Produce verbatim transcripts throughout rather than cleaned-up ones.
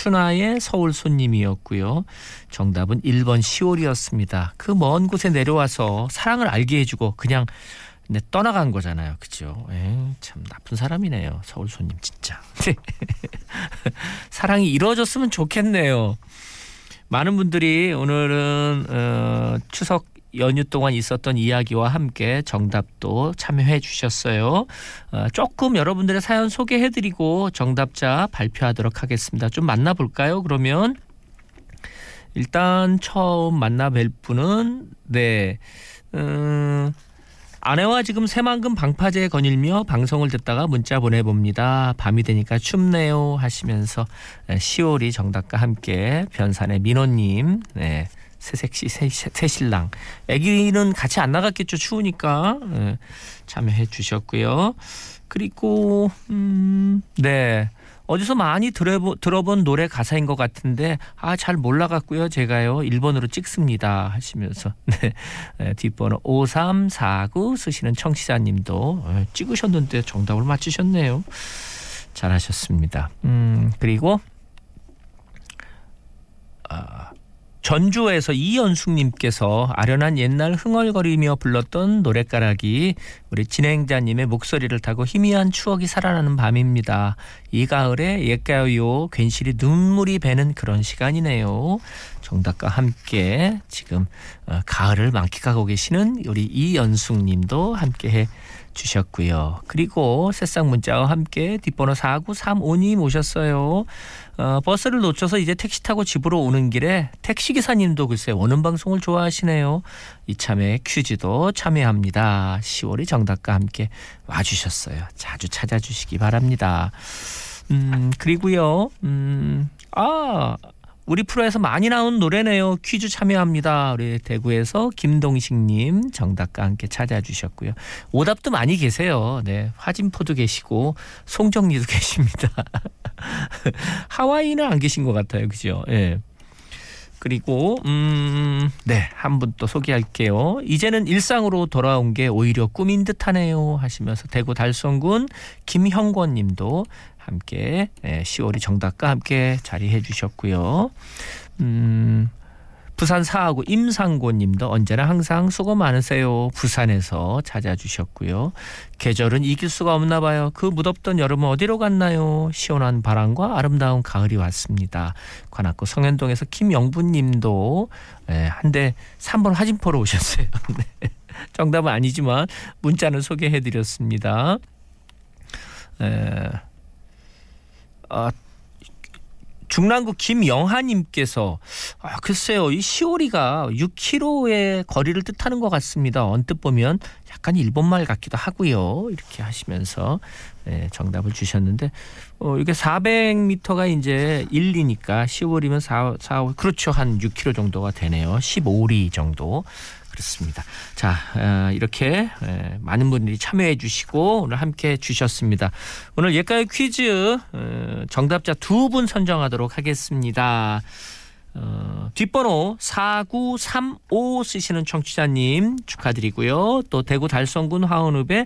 춘하의 서울 손님이었고요. 정답은 일 번 시월이었습니다. 그 먼 곳에 내려와서 사랑을 알게 해주고 그냥 네, 떠나간 거잖아요. 그죠? 에이, 참 나쁜 사람이네요. 서울 손님 진짜. 사랑이 이루어졌으면 좋겠네요. 많은 분들이 오늘은 어, 추석 연휴 동안 있었던 이야기와 함께 정답도 참여해 주셨어요. 어, 조금 여러분들의 사연 소개해드리고 정답자 발표하도록 하겠습니다. 좀 만나볼까요? 그러면 일단 처음 만나뵐 분은 네 음, 아내와 지금 새만금 방파제 거닐며 방송을 듣다가 문자 보내봅니다. 밤이 되니까 춥네요 하시면서 시월이 정답과 함께 변산의 민호님 네, 새색시 새, 새신랑 아기는 같이 안 나갔겠죠. 추우니까 네, 참여해 주셨고요. 그리고 음, 네 어디서 많이 들어보, 들어본 노래 가사인 것 같은데 아, 잘 몰라갖고요. 제가요 일 번으로 찍습니다 하시면서 네, 네, 뒷번호 오삼사구 쓰시는 청취자님도 네, 찍으셨는데 정답을 맞추셨네요. 잘하셨습니다. 음, 그리고 아, 전주에서 이연숙님께서 아련한 옛날 흥얼거리며 불렀던 노랫가락이 우리 진행자님의 목소리를 타고 희미한 추억이 살아나는 밤입니다. 이 가을에 옛가요 괜시리 눈물이 배는 그런 시간이네요. 정답과 함께 지금 가을을 만끽하고 계시는 우리 이연숙님도 함께해 주셨고요. 그리고 새싹 문자와 함께 뒷번호 사구삼오님 오셨어요. 어, 버스를 놓쳐서 이제 택시 타고 집으로 오는 길에 택시기사님도 글쎄 오는 방송을 좋아하시네요. 이참에 퀴즈도 참여합니다. 시월이 정답과 함께 와주셨어요. 자주 찾아주시기 바랍니다. 음, 그리고요. 음, 아... 우리 프로에서 많이 나온 노래네요. 퀴즈 참여합니다. 우리 대구에서 김동식님 정답과 함께 찾아주셨고요. 오답도 많이 계세요. 네, 화진포도 계시고 송정리도 계십니다. 하와이는 안 계신 것 같아요. 그죠? 네. 그리고 음, 네, 한 분 또 소개할게요. 이제는 일상으로 돌아온 게 오히려 꿈인 듯하네요 하시면서 대구 달성군 김형권 님도 함께 시월이 정답과 함께 자리해 주셨고요. 음, 부산 사하구 임상고 님도 언제나 항상 수고 많으세요. 부산에서 찾아주셨고요. 계절은 이길 수가 없나 봐요. 그 무덥던 여름은 어디로 갔나요? 시원한 바람과 아름다운 가을이 왔습니다. 관악구 성현동에서 김영분 님도 한대 삼 번 화진포로 오셨어요. 네. 정답은 아니지만 문자는 소개해 드렸습니다. 에... 아, 중랑구 김영하님께서 아, 글쎄요 이 시오리가 육 킬로미터의 거리를 뜻하는 것 같습니다. 언뜻 보면 약간 일본말 같기도 하고요. 이렇게 하시면서 네, 정답을 주셨는데 어, 이게 사백 미터가 이제 일 리니까 시월이면 사, 사, 그렇죠. 한 육 킬로미터 정도가 되네요. 십오 리 정도. 그렇습니다. 자, 이렇게 많은 분들이 참여해 주시고 오늘 함께 주셨습니다. 오늘 옛가요 퀴즈 정답자 두 분 선정하도록 하겠습니다. 어, 뒷번호 사구삼오 쓰시는 청취자님 축하드리고요. 또 대구 달성군 화원읍의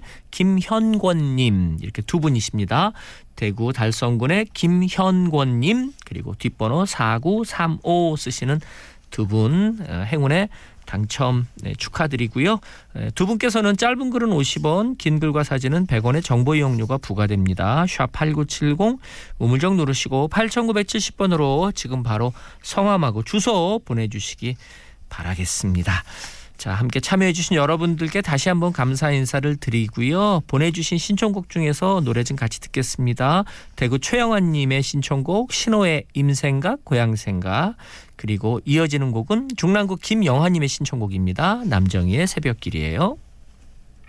김현권님 이렇게 두 분이십니다. 대구 달성군의 김현권님 그리고 뒷번호 사구삼오 쓰시는 두 분 행운의 당첨 네, 축하드리고요. 두 분께서는 짧은 글은 오십 원, 긴 글과 사진은 백 원의 정보 이용료가 부과됩니다. 샵 팔구칠공 우물정 누르시고 팔천구백칠십 번으로 지금 바로 성함하고 주소 보내주시기 바라겠습니다. 자, 함께 참여해 주신 여러분들께 다시 한번 감사 인사를 드리고요. 보내주신 신청곡 중에서 노래 좀 같이 듣겠습니다. 대구 최영환 님의 신청곡 신호의 임생각 고향생각 그리고 이어지는 곡은 중랑구 김영하 님의 신청곡입니다. 남정희의 새벽길이에요.